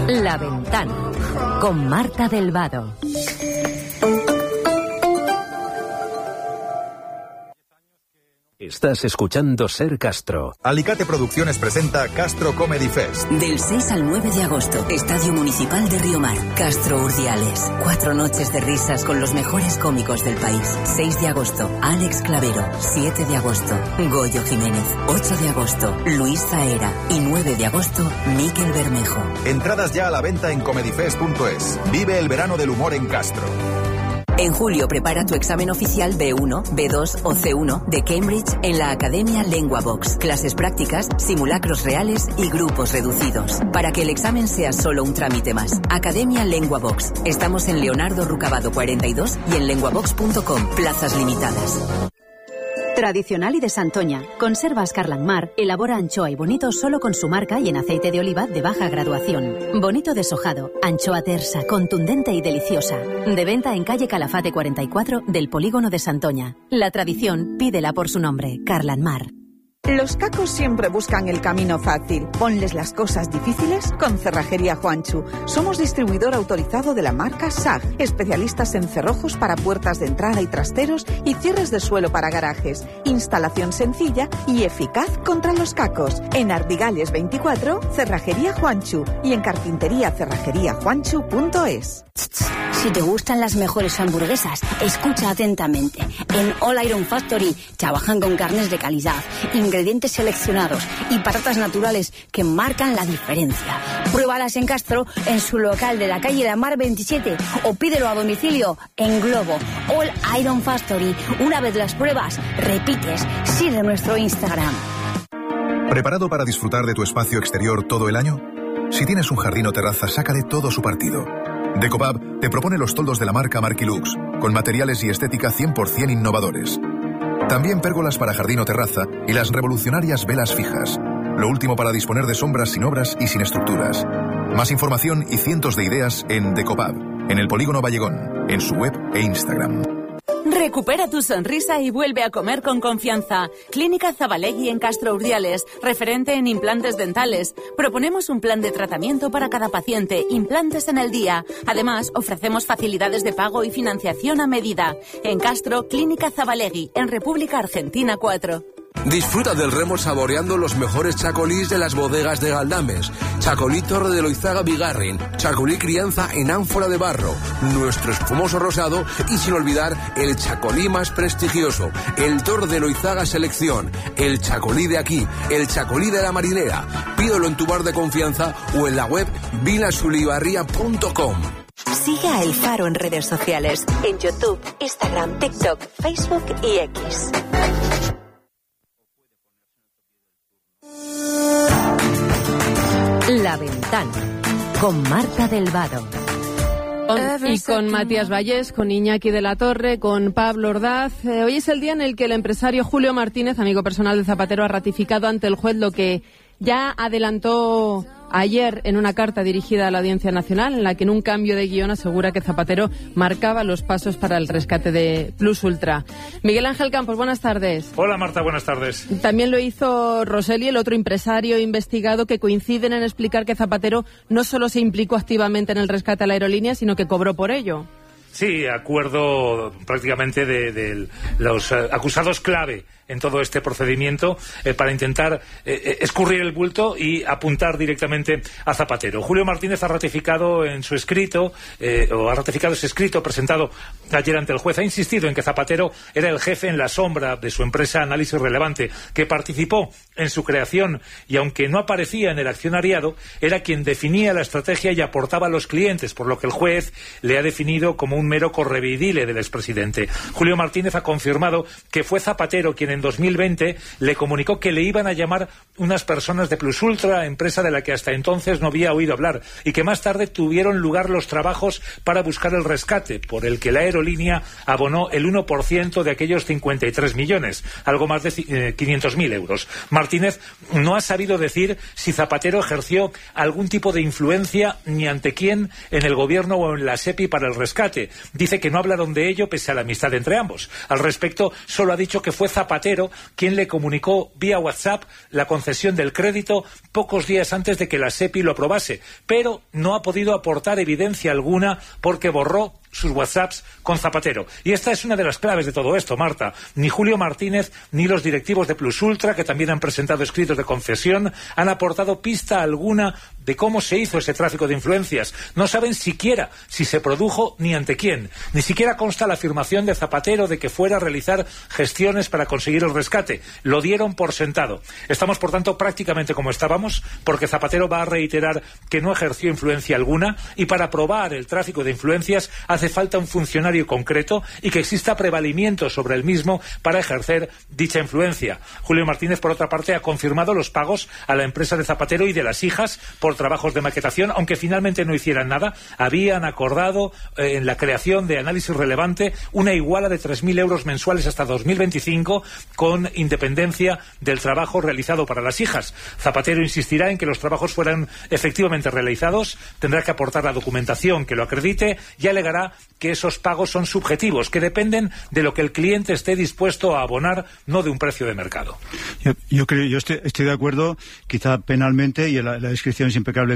La Ventana, con Marta del Vado. Estás escuchando Ser Castro. Alicate Producciones presenta Castro Comedy Fest. Del 6 al 9 de agosto, Estadio Municipal de Riomar, Castro Urdiales. 4 noches de risas con los mejores cómicos del país. 6 de agosto, Alex Clavero. 7 de agosto, Goyo Jiménez. 8 de agosto, Luis Zaera. Y 9 de agosto, Miquel Bermejo. Entradas ya a la venta en comedyfest.es. Vive el verano del humor en Castro. En julio prepara tu examen oficial B1, B2 o C1 de Cambridge en la Academia LenguaVox. Clases prácticas, simulacros reales y grupos reducidos. Para que el examen sea solo un trámite más. Academia LenguaVox. Estamos en Leonardo Rucabado 42 y en lenguavox.com. Plazas limitadas. Tradicional y de Santoña. Conservas Carlanmar elabora anchoa y bonito solo con su marca y en aceite de oliva de baja graduación. Bonito deshojado, anchoa tersa, contundente y deliciosa. De venta en calle Calafate 44 del Polígono de Santoña. La tradición, pídela por su nombre, Carlanmar. Los cacos siempre buscan el camino fácil. Ponles las cosas difíciles con Cerrajería Juanchu. Somos distribuidor autorizado de la marca SAG, especialistas en cerrojos para puertas de entrada y trasteros y cierres de suelo para garajes. Instalación sencilla y eficaz contra los cacos. En Ardigales 24, Cerrajería Juanchu y en carpintería cerrajeriajuanchu.es. Si te gustan las mejores hamburguesas, escucha atentamente. En All Iron Factory trabajan con carnes de calidad, ingredientes seleccionados y patatas naturales que marcan la diferencia. Pruébalas en Castro, en su local de la calle La Mar 27 o pídelo a domicilio en Globo. All Iron Factory. Una vez las pruebas, repites. Sigue nuestro Instagram. ¿Preparado para disfrutar de tu espacio exterior todo el año? Si tienes un jardín o terraza, sácale todo su partido. Decopab te propone los toldos de la marca Marquilux, con materiales y estética 100% innovadores. También pérgolas para jardín o terraza y las revolucionarias velas fijas. Lo último para disponer de sombras sin obras y sin estructuras. Más información y cientos de ideas en Decopab, en el Polígono Vallegón, en su web e Instagram. Recupera tu sonrisa y vuelve a comer con confianza. Clínica Zabalegui en Castro Urdiales, referente en implantes dentales. Proponemos un plan de tratamiento para cada paciente, implantes en el día. Además, ofrecemos facilidades de pago y financiación a medida. En Castro, Clínica Zabalegui, en República Argentina 4. Disfruta del remo saboreando los mejores chacolís de las bodegas de Galdames. Chacolí Torre de Loizaga Bigarrin, chacolí crianza en ánfora de barro, nuestro espumoso rosado y sin olvidar el chacolí más prestigioso, el Torre de Loizaga Selección, el chacolí de aquí, el chacolí de la marinera. Pídelo en tu bar de confianza o en la web vinasulibarria.com. Sigue a El Faro en redes sociales, en YouTube, Instagram, TikTok, Facebook y X. La Ventana, con Marta del Vado. Y con Matías Vallés, con Iñaki de la Torre, con Pablo Ordaz. Hoy es el día en el que el empresario Julio Martínez, amigo personal de Zapatero, ha ratificado ante el juez lo que ya adelantó ayer en una carta dirigida a la Audiencia Nacional, en la que en un cambio de guión asegura que Zapatero marcaba los pasos para el rescate de Plus Ultra. Miguel Ángel Campos, buenas tardes. Hola Marta, buenas tardes. También lo hizo Roseli, el otro empresario investigado, que coinciden en explicar que Zapatero no solo se implicó activamente en el rescate a la aerolínea, sino que cobró por ello. Sí, acuerdo prácticamente de los acusados clave en todo este procedimiento para intentar escurrir el bulto y apuntar directamente a Zapatero. Julio Martínez ha ratificado en su escrito, ese escrito presentado ayer ante el juez, ha insistido en que Zapatero era el jefe en la sombra de su empresa Análisis Relevante, que participó en su creación y aunque no aparecía en el accionariado, era quien definía la estrategia y aportaba a los clientes, por lo que el juez le ha definido como un mero correveidile del expresidente. Julio Martínez ha confirmado que fue Zapatero quien en 2020 le comunicó que le iban a llamar unas personas de Plus Ultra, empresa de la que hasta entonces no había oído hablar, y que más tarde tuvieron lugar los trabajos para buscar el rescate, por el que la aerolínea abonó el 1% de aquellos 53 millones, algo más de 500.000 euros. Martínez no ha sabido decir si Zapatero ejerció algún tipo de influencia ni ante quién en el gobierno o en la SEPI para el rescate. Dice que no hablaron de ello pese a la amistad entre ambos. Al respecto, solo ha dicho que fue Zapatero Zapatero quien le comunicó vía WhatsApp la concesión del crédito pocos días antes de que la SEPI lo aprobase, pero no ha podido aportar evidencia alguna porque borró sus WhatsApps con Zapatero. Y esta es una de las claves de todo esto, Marta. Ni Julio Martínez ni los directivos de Plus Ultra, que también han presentado escritos de confesión, han aportado pista alguna de cómo se hizo ese tráfico de influencias. No saben siquiera si se produjo ni ante quién. Ni siquiera consta la afirmación de Zapatero de que fuera a realizar gestiones para conseguir el rescate. Lo dieron por sentado. Estamos, por tanto, prácticamente como estábamos, porque Zapatero va a reiterar que no ejerció influencia alguna, y para probar el tráfico de influencias hace falta un funcionario concreto y que exista prevalimiento sobre el mismo para ejercer dicha influencia. Julio Martínez, por otra parte, ha confirmado los pagos a la empresa de Zapatero y de las hijas por trabajos de maquetación, aunque finalmente no hicieran nada. Habían acordado en la creación de Análisis Relevante una iguala de 3.000 euros mensuales hasta 2025, con independencia del trabajo realizado para las hijas. Zapatero insistirá en que los trabajos fueran efectivamente realizados, tendrá que aportar la documentación que lo acredite y alegará que esos pagos son subjetivos, que dependen de lo que el cliente esté dispuesto a abonar, no de un precio de mercado. Yo estoy de acuerdo, quizá penalmente, y la descripción es impecable